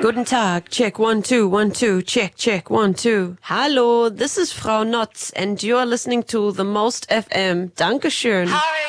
Guten Tag, check 1 2 1 2, check 1 2. Hallo, this is Frau Notz and you're listening to The Most FM. Dankeschön.